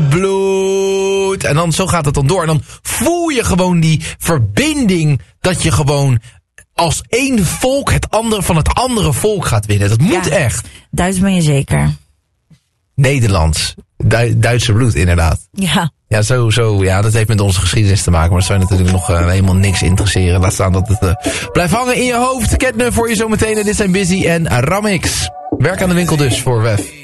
bloed. En dan zo gaat het dan door. En dan voel je gewoon die verbinding dat je gewoon als één volk het andere van het andere volk gaat winnen. Dat moet echt. Duits ben je zeker. Nederlands. Duitse bloed, inderdaad. Ja. Ja, zo. Ja, dat heeft met onze geschiedenis te maken. Maar dat zou je natuurlijk nog helemaal niks interesseren. Laat staan dat het blijft hangen in je hoofd. Ketne voor je zometeen. En dit zijn Busy en Ramix. Werk aan de winkel dus voor WEF.